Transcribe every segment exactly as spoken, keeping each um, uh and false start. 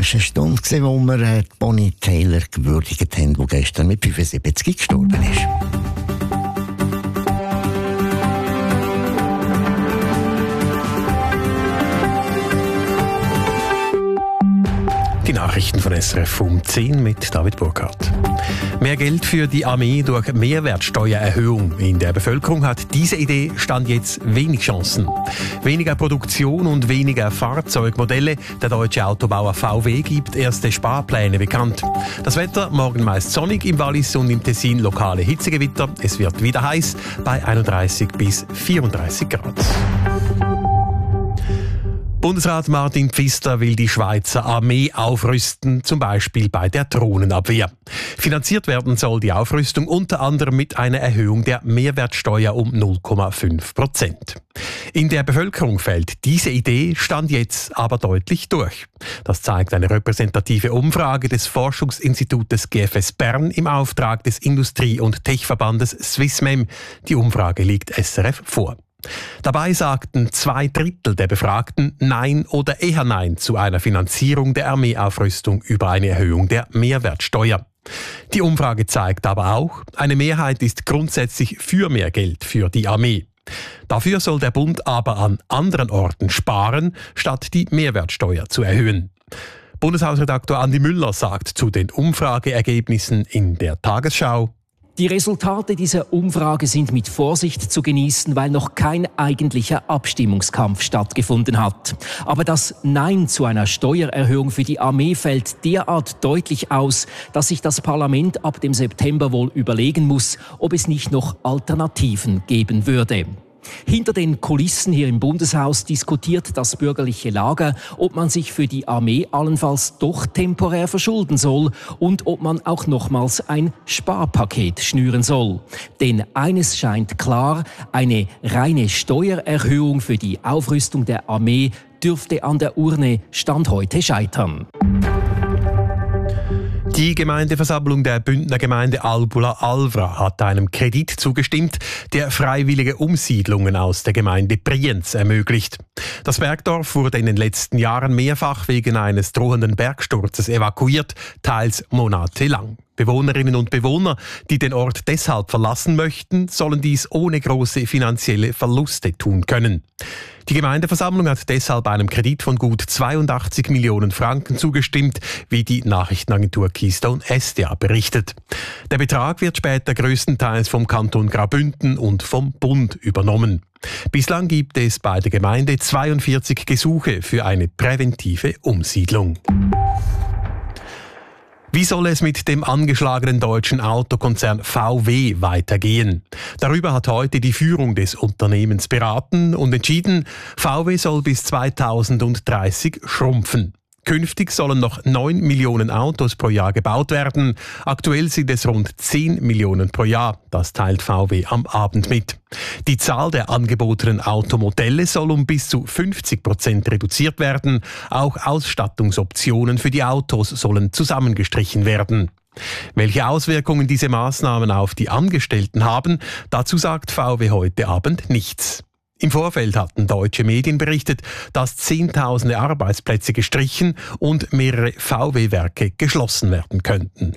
war eine Stunde, wo wir äh, Bonnie Tyler gewürdigt haben, die gestern mit fünfundsiebzig gestorben ist. Die Nachrichten von S R F um zehn mit David Burkhardt. Mehr Geld für die Armee durch Mehrwertsteuererhöhung. In der Bevölkerung hat diese Idee Stand jetzt wenig Chancen. Weniger Produktion und weniger Fahrzeugmodelle. Der deutsche Autobauer V W gibt erste Sparpläne bekannt. Das Wetter morgen meist sonnig, im Wallis und im Tessin lokale Hitzegewitter. Es wird wieder heiß bei einunddreißig bis vierunddreißig Grad. Bundesrat Martin Pfister will die Schweizer Armee aufrüsten, zum Beispiel bei der Drohnenabwehr. Finanziert werden soll die Aufrüstung unter anderem mit einer Erhöhung der Mehrwertsteuer um null Komma fünf Prozent. In der Bevölkerung fällt diese Idee Stand jetzt aber deutlich durch. Das zeigt eine repräsentative Umfrage des Forschungsinstitutes G F S Bern im Auftrag des Industrie- und Techverbandes Swissmem. Die Umfrage liegt S R F vor. Dabei sagten zwei Drittel der Befragten Nein oder eher Nein zu einer Finanzierung der Armeeaufrüstung über eine Erhöhung der Mehrwertsteuer. Die Umfrage zeigt aber auch, eine Mehrheit ist grundsätzlich für mehr Geld für die Armee. Dafür soll der Bund aber an anderen Orten sparen, statt die Mehrwertsteuer zu erhöhen. Bundeshausredaktor Andi Müller sagt zu den Umfrageergebnissen in der Tagesschau: Die Resultate dieser Umfrage sind mit Vorsicht zu genießen, weil noch kein eigentlicher Abstimmungskampf stattgefunden hat. Aber das Nein zu einer Steuererhöhung für die Armee fällt derart deutlich aus, dass sich das Parlament ab dem September wohl überlegen muss, ob es nicht noch Alternativen geben würde. Hinter den Kulissen hier im Bundeshaus diskutiert das bürgerliche Lager, ob man sich für die Armee allenfalls doch temporär verschulden soll und ob man auch nochmals ein Sparpaket schnüren soll. Denn eines scheint klar, eine reine Steuererhöhung für die Aufrüstung der Armee dürfte an der Urne Stand heute scheitern. Die Gemeindeversammlung der Bündner Gemeinde Albula-Alvra hat einem Kredit zugestimmt, der freiwillige Umsiedlungen aus der Gemeinde Brienz ermöglicht. Das Bergdorf wurde in den letzten Jahren mehrfach wegen eines drohenden Bergsturzes evakuiert, teils monatelang. Bewohnerinnen und Bewohner, die den Ort deshalb verlassen möchten, sollen dies ohne große finanzielle Verluste tun können. Die Gemeindeversammlung hat deshalb einem Kredit von gut zweiundachtzig Millionen Franken zugestimmt, wie die Nachrichtenagentur Keystone S D A berichtet. Der Betrag wird später größtenteils vom Kanton Graubünden und vom Bund übernommen. Bislang gibt es bei der Gemeinde zweiundvierzig Gesuche für eine präventive Umsiedlung. Wie soll es mit dem angeschlagenen deutschen Autokonzern V W weitergehen? Darüber hat heute die Führung des Unternehmens beraten und entschieden, V W soll bis zweitausenddreißig schrumpfen. Künftig sollen noch neun Millionen Autos pro Jahr gebaut werden. Aktuell sind es rund zehn Millionen pro Jahr. Das teilt V W am Abend mit. Die Zahl der angebotenen Automodelle soll um bis zu fünfzig Prozent reduziert werden. Auch Ausstattungsoptionen für die Autos sollen zusammengestrichen werden. Welche Auswirkungen diese Maßnahmen auf die Angestellten haben, dazu sagt V W heute Abend nichts. Im Vorfeld hatten deutsche Medien berichtet, dass Zehntausende Arbeitsplätze gestrichen und mehrere V W-Werke geschlossen werden könnten.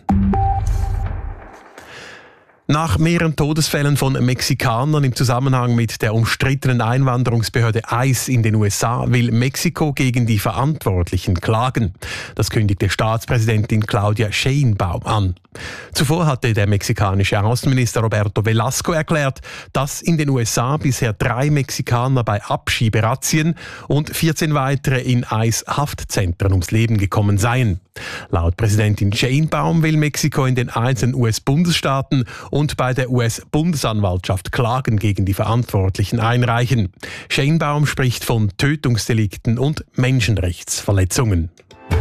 Nach mehreren Todesfällen von Mexikanern im Zusammenhang mit der umstrittenen Einwanderungsbehörde I C E in den U S A will Mexiko gegen die Verantwortlichen klagen. Das kündigte Staatspräsidentin Claudia Sheinbaum an. Zuvor hatte der mexikanische Außenminister Roberto Velasco erklärt, dass in den U S A bisher drei Mexikaner bei Abschieberazzien und vierzehn weitere in I C E-Haftzentren ums Leben gekommen seien. Laut Präsidentin Sheinbaum will Mexiko in den einzelnen U S-Bundesstaaten und bei der U S-Bundesanwaltschaft Klagen gegen die Verantwortlichen einreichen. Sheinbaum spricht von Tötungsdelikten und Menschenrechtsverletzungen.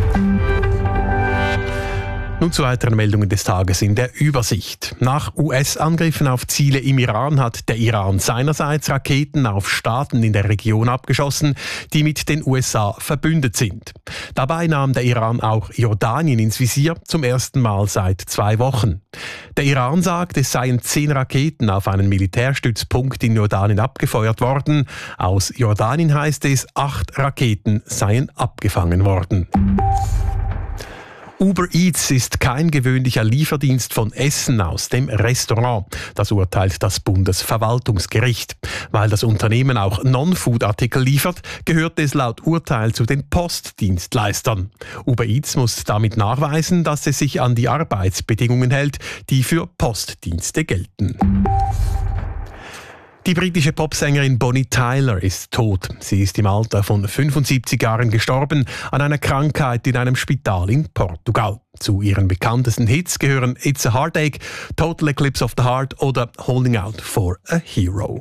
Nun zu weiteren Meldungen des Tages in der Übersicht. Nach U S-Angriffen auf Ziele im Iran hat der Iran seinerseits Raketen auf Staaten in der Region abgeschossen, die mit den U S A verbündet sind. Dabei nahm der Iran auch Jordanien ins Visier, zum ersten Mal seit zwei Wochen. Der Iran sagt, es seien zehn Raketen auf einen Militärstützpunkt in Jordanien abgefeuert worden. Aus Jordanien heißt es, acht Raketen seien abgefangen worden. Uber Eats ist kein gewöhnlicher Lieferdienst von Essen aus dem Restaurant. Das urteilt das Bundesverwaltungsgericht. Weil das Unternehmen auch Non-Food-Artikel liefert, gehört es laut Urteil zu den Postdienstleistern. Uber Eats muss damit nachweisen, dass es sich an die Arbeitsbedingungen hält, die für Postdienste gelten. Die britische Popsängerin Bonnie Tyler ist tot. Sie ist im Alter von fünfundsiebzig Jahren gestorben an einer Krankheit in einem Spital in Portugal. Zu ihren bekanntesten Hits gehören It's a Heartache, Total Eclipse of the Heart oder Holding Out for a Hero.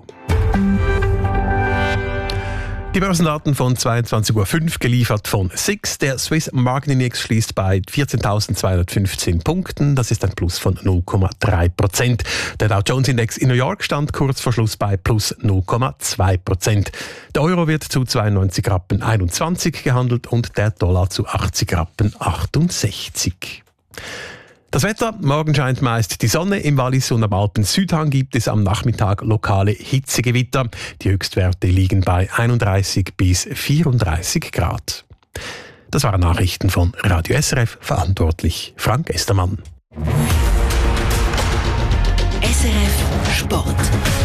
Die Börsendaten von zweiundzwanzig Uhr fünf geliefert von S I X. Der Swiss Market Index schließt bei vierzehntausendzweihundertfünfzehn Punkten. Das ist ein Plus von null Komma drei Prozent. Der Dow Jones Index in New York stand kurz vor Schluss bei Plus null Komma zwei Prozent. Der Euro wird zu zweiundneunzig Rappen einundzwanzig gehandelt und der Dollar zu achtzig Rappen achtundsechzig. Das Wetter: Morgen scheint meist die Sonne. Im Wallis und am Alpen-Südhang gibt es am Nachmittag lokale Hitzegewitter. Die Höchstwerte liegen bei einunddreißig bis vierunddreißig Grad. Das waren Nachrichten von Radio S R F, verantwortlich Frank Estermann. S R F Sport.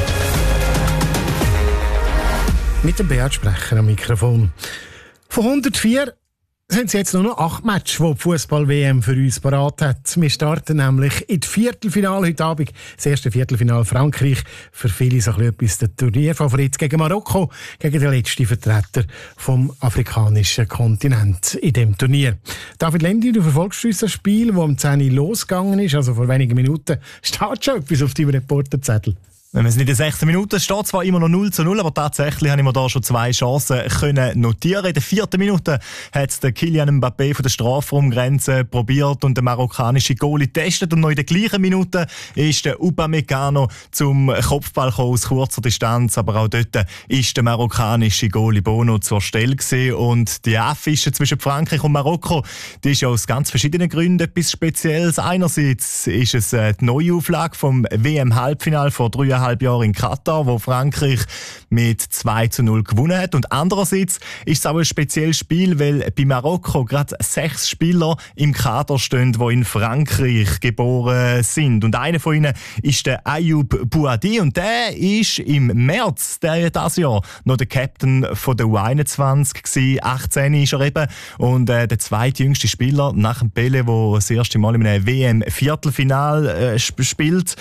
Mit dem Beat Sprecher am Mikrofon. Von hundertvier sind es jetzt nur noch acht Matches, die die Fußball-W M für uns parat hat. Wir starten nämlich in die Viertelfinale heute Abend. Das erste Viertelfinale Frankreich. Für viele so ein bisschen etwas der Turnierfavorit gegen Marokko, gegen den letzten Vertreter vom afrikanischen Kontinent in dem Turnier. David Lendi, du verfolgst uns das Spiel, das um zehn Uhr losgegangen ist, also vor wenigen Minuten. Steht schon etwas auf deinem Reporterzettel? Wenn man es nicht in sechzehn Minuten steht, zwar immer noch null zu null, aber tatsächlich habe ich mir da schon zwei Chancen können notieren. In der vierten Minute hat es der Kylian Mbappé von der Strafraumgrenze probiert und der marokkanische Goalie getestet. Und noch in der gleichen Minute ist der Upamecano zum Kopfball gekommen aus kurzer Distanz. Aber auch dort ist der marokkanische Goalie Bono zur Stelle gewesen. Und die Affische zwischen Frankreich und Marokko, die ist ja aus ganz verschiedenen Gründen etwas Spezielles. Einerseits ist es die Neuauflage vom W M-Halbfinale vor drei halb Jahren in Katar, wo Frankreich mit zwei zu null gewonnen hat. Und andererseits ist es auch ein spezielles Spiel, weil bei Marokko gerade sechs Spieler im Kader stehen, die in Frankreich geboren sind. Und einer von ihnen ist der Ayoub Bouadi und der ist im März dieses Jahr noch der Captain von der U einundzwanzig gewesen. achtzehn ist er eben. Und äh, der zweitjüngste Spieler nach dem Pele, der das erste Mal in einem W M-Viertelfinale äh, spielt.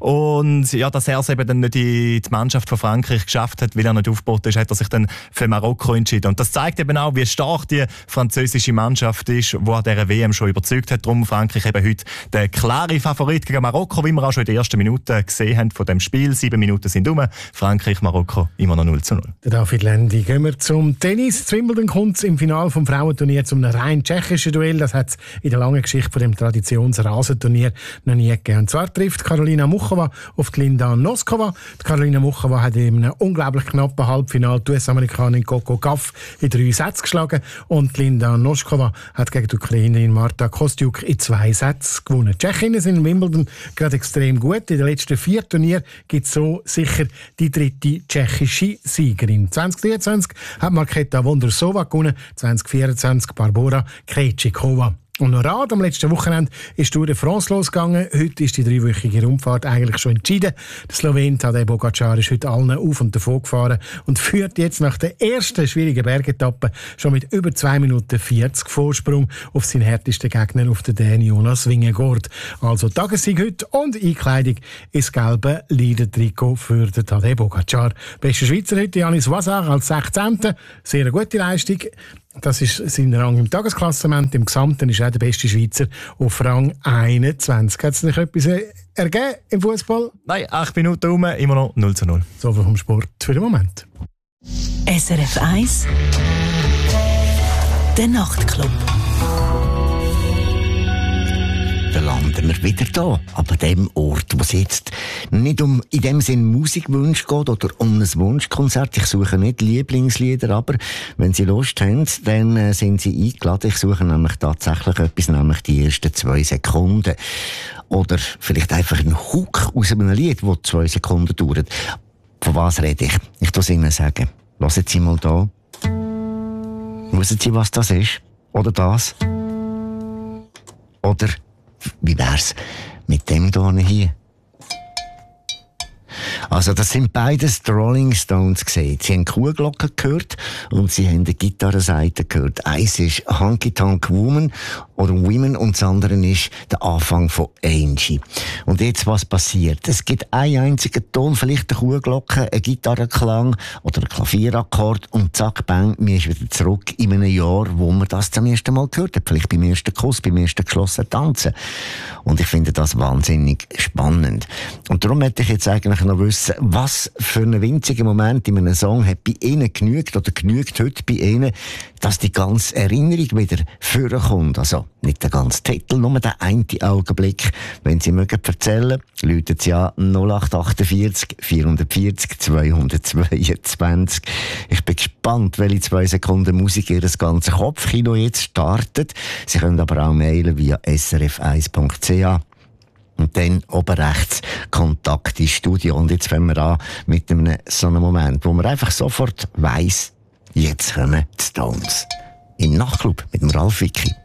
Und ja, dass er eben dann nicht in die Mannschaft von Frankreich geschafft hat, weil er nicht aufgebaut ist, hat er sich dann für Marokko entschieden. Und das zeigt eben auch, wie stark die französische Mannschaft ist, die an dieser W M schon überzeugt hat. Darum Frankreich eben heute der klare Favorit gegen Marokko, wie wir auch schon in den ersten Minuten gesehen haben von dem Spiel. Sieben Minuten sind um. Frankreich, Marokko immer noch null zu null. Der David Lendi. Gehen wir zum Tennis. Zu Wimbledon kommt es im Finale vom Frauenturnier zum rein tschechischen Duell. Das hat es in der langen Geschichte von dem Traditionsrasenturnier noch nie gegeben. Und zwar trifft Karolina Muchova auf die Linda Noskova. Die Karolina Muchova hat in einem unglaublich knappen Halbfinale die U S-Amerikanerin Coco Gauff in drei Sätzen geschlagen und Linda Noskova hat gegen die Ukrainerin Marta Kostyuk in zwei Sätzen gewonnen. Die Tschechinnen sind in Wimbledon gerade extrem gut. In den letzten vier Turnieren gibt es so sicher die dritte tschechische Siegerin. zwanzig dreiundzwanzig hat Marketa Vondrousova gewonnen, zwanzig vierundzwanzig Barbora Krejcikova. Und noch Rad, am letzten Wochenende ist Tour de France losgegangen. Heute ist die dreiwöchige Rundfahrt eigentlich schon entschieden. Der Slowen Tadej Pogačar ist heute allen auf und davon gefahren und führt jetzt nach der ersten schwierigen Bergetappe schon mit über zwei Minuten vierzig Vorsprung auf seinen härtesten Gegner, auf den Dänen Jonas Vingegaard. Also Tagessieg heute und Einkleidung ins gelbe Leader-Trikot für den Tadej Pogačar. Bester Schweizer heute Janis Voisard als sechzehnter Sehr eine gute Leistung. Das ist sein Rang im Tagesklassement. Im Gesamten ist er der beste Schweizer auf Rang einundzwanzig. Hat es nicht etwas ergeben im Fußball? Nein, acht Minuten rum, immer noch null zu null. So viel vom Sport für den Moment. S R F eins Der Nachtclub. Dann landen wir wieder da, aber dem Ort, wo es jetzt nicht um in dem Sinn Musikwunsch geht oder um ein Wunschkonzert. Ich suche nicht Lieblingslieder, aber wenn Sie Lust haben, dann äh, sind Sie eingeladen. Ich suche nämlich tatsächlich etwas, nämlich die ersten zwei Sekunden. Oder vielleicht einfach einen Hook aus einem Lied, das zwei Sekunden dauert. Von was rede ich? Ich muss Ihnen sagen. Hören Sie mal da. Wissen Sie, was das ist? Oder das? Oder wie wär's mit dem hier? Also das sind beides die Rolling Stones gesehen. Sie haben Kuhglocken gehört und sie haben die Gitarrenseite gehört. Eins ist Honky Tonk Woman oder Women und das andere ist der Anfang von Angie. Und jetzt was passiert? Es gibt einen einzigen Ton, vielleicht eine Kuhglocke, ein Gitarrenklang oder ein Klavierakkord und zack, bang, mir ist wieder zurück in einem Jahr, wo man das zum ersten Mal gehört hat. Vielleicht beim ersten Kuss, beim ersten geschlossenen Tanzen. Und ich finde das wahnsinnig spannend. Und darum hätte ich jetzt eigentlich noch wissen, was für einen winzigen Moment in einem Song hat bei Ihnen genügt oder genügt heute bei Ihnen, dass die ganze Erinnerung wieder vorkommt. Also nicht der ganze Titel, nur der eine Augenblick. Wenn Sie mögen erzählen, läuten Sie an null acht achtundvierzig vierhundertvierzig zweihundertzweiundzwanzig. Ich bin gespannt, welche zwei Sekunden Musik Ihr ganzes Kopfkino jetzt startet. Sie können aber auch mailen via s r f eins punkt c h. Und dann oben rechts Kontakt ins Studio. Und jetzt fangen wir an mit einem so einem Moment, wo man einfach sofort weiss, jetzt kommen die Stones. Im Nachtclub mit dem Ralf Wicki.